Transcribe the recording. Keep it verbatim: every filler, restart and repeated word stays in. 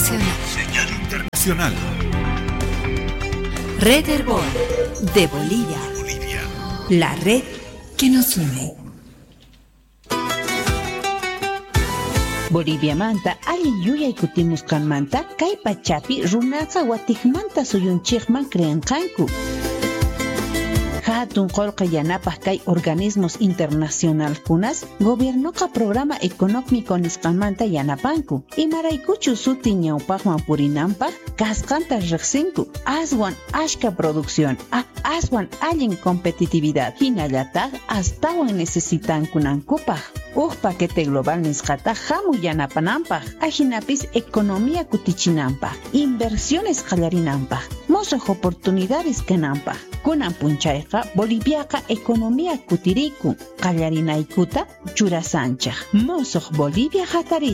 internacional. Señal internacional. Red Herbol de Bolivia. Bolivia. La red que nos une. Bolivia manta ali yuyay kutimuskan manta kay pachapi runaqa watikmanta suyunchikman creenqanku. Hatun qolqa yanapaq kay organismos internacional kunas gobiernoqa programa económico nisqanmanta yanapanku. Imaraykuchu suti ñawpaqman purinanpaq kasqanta riqsinku. Aswan ashka producción, a aswan allin competitividad. Hinallataq astawan necesitankunankupaq. Uj paquete global nisqata hamu yanapananpaq. Ajinapis economía kutichinanpaq. Inversiones qallarinanpaq. Mosoq oportunidades kananpaq. Kunan punchayqa Boliviaqa economía kutiriku. Qallarinaykuta churasanchaq. Mosoq Bolivia hatari